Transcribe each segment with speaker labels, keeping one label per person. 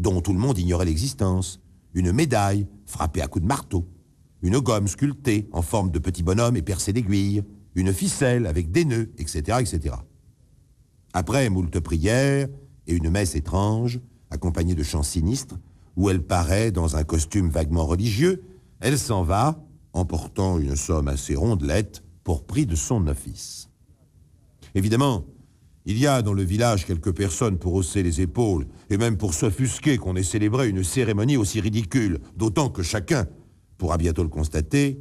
Speaker 1: dont tout le monde ignorait l'existence, une médaille frappée à coups de marteau, une gomme sculptée en forme de petit bonhomme et percée d'aiguilles, une ficelle avec des nœuds, etc., etc. Après moult prières et une messe étrange, accompagnée de chants sinistres, où elle paraît dans un costume vaguement religieux, elle s'en va, emportant une somme assez rondelette pour prix de son office. Évidemment, il y a dans le village quelques personnes pour hausser les épaules, et même pour s'offusquer qu'on ait célébré une cérémonie aussi ridicule, d'autant que chacun pourra bientôt le constater,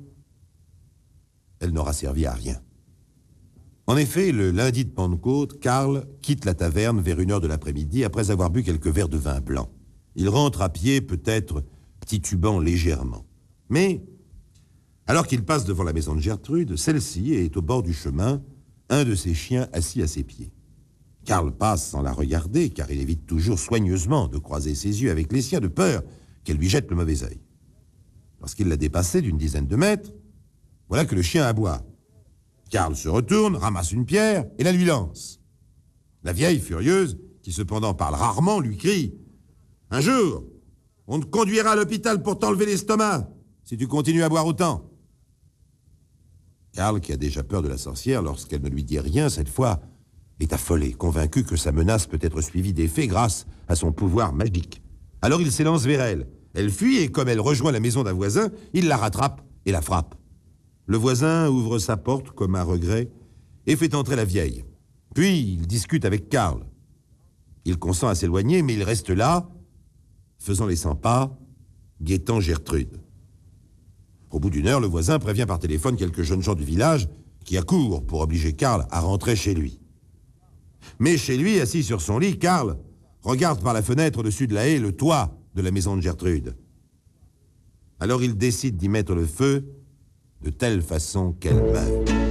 Speaker 1: elle n'aura servi à rien. En effet, le lundi de Pentecôte, Karl quitte la taverne vers 1h de l'après-midi après avoir bu quelques verres de vin blanc. Il rentre à pied, peut-être titubant légèrement. Mais, alors qu'il passe devant la maison de Gertrude, celle-ci est au bord du chemin, un de ses chiens assis à ses pieds. Karl passe sans la regarder, car il évite toujours soigneusement de croiser ses yeux avec les siens de peur qu'elle lui jette le mauvais œil. Lorsqu'il l'a dépassé d'une dizaine de mètres, voilà que le chien aboie. Karl se retourne, ramasse une pierre et la lui lance. La vieille, furieuse, qui cependant parle rarement, lui crie « Un jour, on te conduira à l'hôpital pour t'enlever l'estomac, si tu continues à boire autant. » Karl, qui a déjà peur de la sorcière lorsqu'elle ne lui dit rien, cette fois, est affolé, convaincu que sa menace peut être suivie d'effet grâce à son pouvoir magique. Alors il s'élance vers elle. Elle fuit et comme elle rejoint la maison d'un voisin, il la rattrape et la frappe. Le voisin ouvre sa porte comme un regret et fait entrer la vieille. Puis il discute avec Karl. Il consent à s'éloigner, mais il reste là, faisant les 100 pas, guettant Gertrude. Au bout d'1 heure, le voisin prévient par téléphone quelques jeunes gens du village qui accourent pour obliger Karl à rentrer chez lui. Mais chez lui, assis sur son lit, Karl regarde par la fenêtre au-dessus de la haie le toit de la maison de Gertrude. Alors il décide d'y mettre le feu de telle façon qu'elle meurt.